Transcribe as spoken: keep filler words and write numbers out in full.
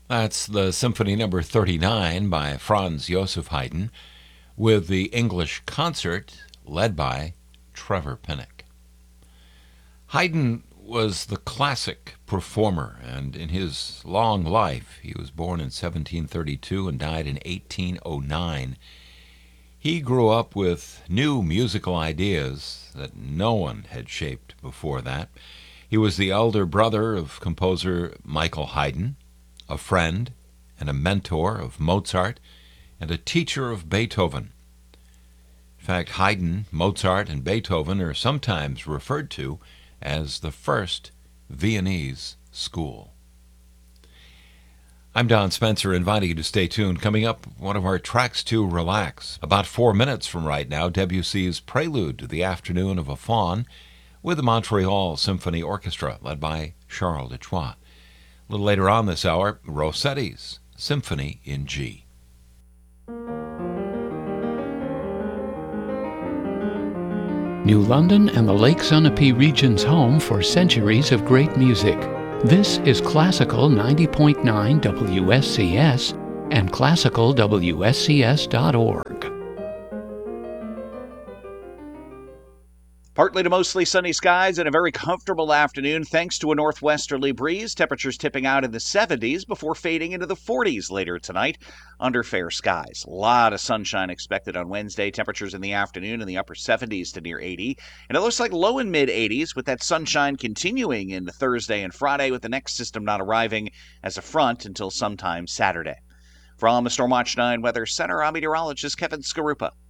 That's the Symphony Number thirty-nine by Franz Joseph Haydn, with the English Concert led by Trevor Pinnock. Haydn was the classic performer, and in his long life, he was born in seventeen thirty-two and died in eighteen oh nine. He grew up with new musical ideas that no one had shaped before that. He was the elder brother of composer Michael Haydn, a friend and a mentor of Mozart, and a teacher of Beethoven. In fact, Haydn, Mozart, and Beethoven are sometimes referred to as the first Viennese school. I'm Don Spencer, inviting you to stay tuned. Coming up, one of our tracks to relax. About four minutes from right now, Debussy's Prelude to the Afternoon of a Faun with the Montreal Symphony Orchestra, led by Charles Dechois. A little later on this hour, Rossetti's Symphony in G. New London and the Lake Sunapee region's home for centuries of great music. This is Classical ninety point nine W S C S and classical W S C S dot org. Partly to mostly sunny skies and a very comfortable afternoon thanks to a northwesterly breeze. Temperatures tipping out in the seventies before fading into the forties later tonight under fair skies. A lot of sunshine expected on Wednesday. Temperatures in the afternoon in the upper seventies to near eighty. And it looks like low and mid eighties with that sunshine continuing into Thursday and Friday with the next system not arriving as a front until sometime Saturday. From the Stormwatch nine Weather Center, I'm meteorologist Kevin Skarupa.